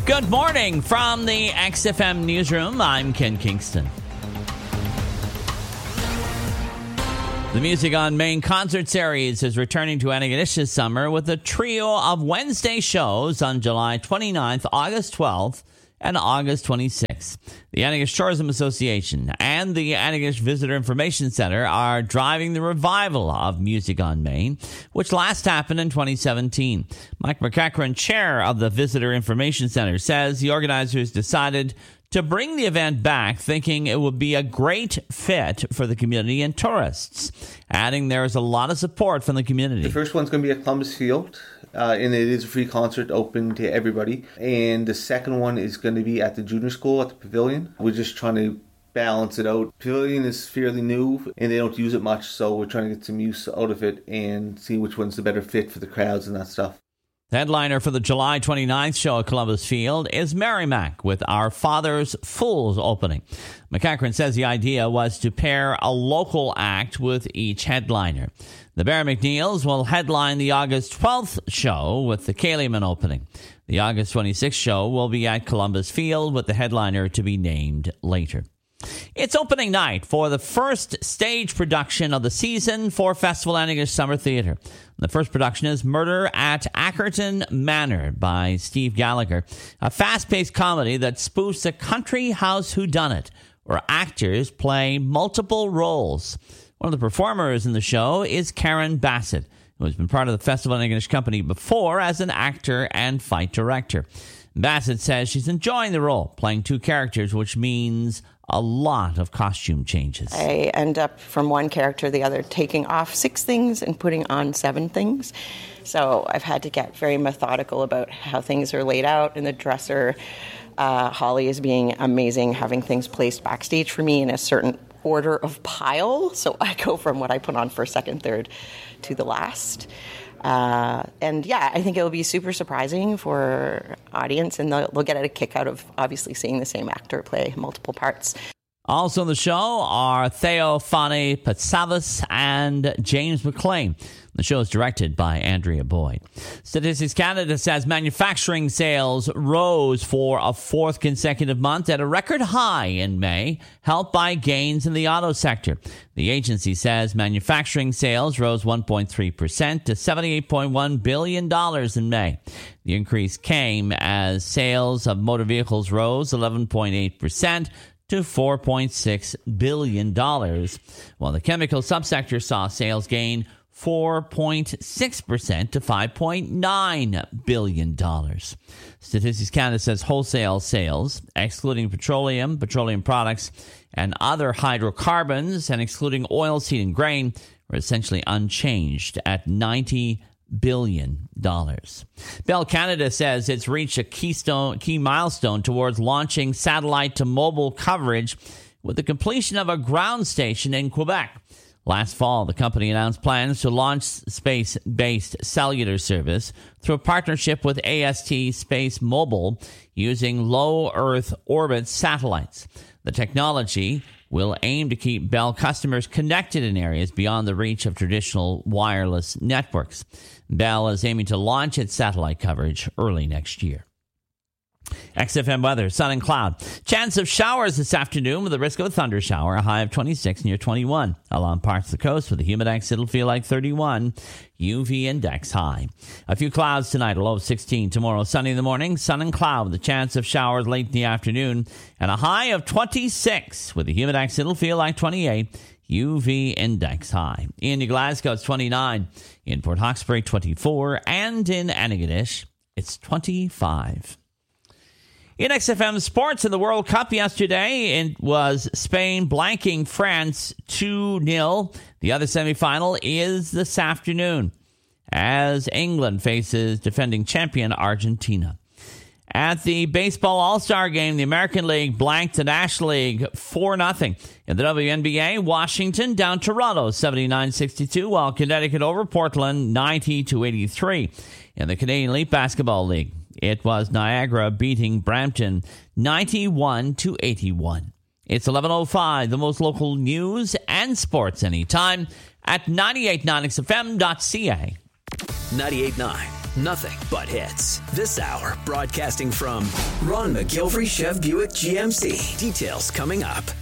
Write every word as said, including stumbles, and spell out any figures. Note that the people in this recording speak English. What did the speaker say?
Good morning from the X F M newsroom. I'm Ken Kingston. The Music on Main concert series is returning to Antigonish this summer with a trio of Wednesday shows on July twenty-ninth, August twelfth, and August twenty-sixth. The Antigonish Tourism Association and the Antigonish Visitor Information Center are driving the revival of Music on Main, which last happened in twenty seventeen. Mike McEachran, chair of the Visitor Information Center, says the organizers decided to bring the event back, thinking it would be a great fit for the community and tourists, adding there is a lot of support from the community. The first one's going to be at Columbus Field, uh, and it is a free concert open to everybody. And the second one is going to be at the junior school at the Pavilion. We're just trying to balance it out. Pavilion is fairly new, and they don't use it much, so we're trying to get some use out of it and see which one's the better fit for the crowds and that stuff. The headliner for the July twenty-ninth show at Columbus Field is Merrimack with Our Father's Fools opening. McEachran says the idea was to pair a local act with each headliner. The Barry McNeils will headline the August twelfth show with the Kaliman opening. The August twenty-sixth show will be at Columbus Field with the headliner to be named later. It's opening night for the first stage production of the season for Festival Antigonish Summer Theatre. The first production is Murder at Ackerton Manor by Steve Gallagher, a fast-paced comedy that spoofs a country house whodunit, where actors play multiple roles. One of the performers in the show is Karen Bassett, who has been part of the Festival Antigonish Company before as an actor and fight director. Bassett says she's enjoying the role, playing two characters, which means a lot of costume changes. I end up from one character to the other taking off six things and putting on seven things. So I've had to get very methodical about how things are laid out in the dresser. Uh, Holly is being amazing, having things placed backstage for me in a certain order of pile. So I go from what I put on first, second, third to the last. Uh, and yeah, I think it will be super surprising for audience, and they'll, they'll get a kick out of obviously seeing the same actor play multiple parts. Also on the show are Theo Fani Patsavas and James McLean. The show is directed by Andrea Boyd. Statistics Canada says manufacturing sales rose for a fourth consecutive month at a record high in May, helped by gains in the auto sector. The agency says manufacturing sales rose one point three percent to seventy-eight point one billion dollars in May. The increase came as sales of motor vehicles rose eleven point eight percent to four point six billion dollars, while the chemical subsector saw sales gain four point six percent to five point nine billion dollars. Statistics Canada says wholesale sales, excluding petroleum, petroleum products, and other hydrocarbons, and excluding oilseed and grain, were essentially unchanged at ninety billion dollars. Bell Canada says it's reached a keystone, key milestone towards launching satellite-to-mobile coverage with the completion of a ground station in Quebec. Last fall, the company announced plans to launch space-based cellular service through a partnership with A S T Space Mobile using low Earth orbit satellites. The technology will aim to keep Bell customers connected in areas beyond the reach of traditional wireless networks. Bell is aiming to launch its satellite coverage early next year. X F M weather, sun and cloud. Chance of showers this afternoon with a risk of a thunder shower, a high of twenty-six near twenty-one. Along parts of the coast with a humidex, it'll feel like thirty-one. U V index high. A few clouds tonight, a low of sixteen. Tomorrow, sunny in the morning, sun and cloud with a chance of showers late in the afternoon. And a high of twenty-six. With a humidex, it'll feel like twenty-eight. U V index high. In New Glasgow, it's twenty-nine. In Port Hawkesbury, twenty-four. And in Antigonish, it's twenty-five. In X F M Sports, in the World Cup yesterday, it was Spain blanking France two nil. The other semifinal is this afternoon as England faces defending champion Argentina. At the Baseball All-Star Game, the American League blanked the National League four nothing. In the W N B A, Washington down Toronto seventy-nine sixty-two, while Connecticut over Portland ninety to eighty-three. In the Canadian Elite Basketball League, it was Niagara beating Brampton ninety-one to eighty-one. It's eleven oh five, the most local news and sports anytime at ninety-eight point nine X F M dot C A. ninety-eight point nine nothing but hits. This hour, broadcasting from Ron McGilvery Chev Buick G M C. Details coming up.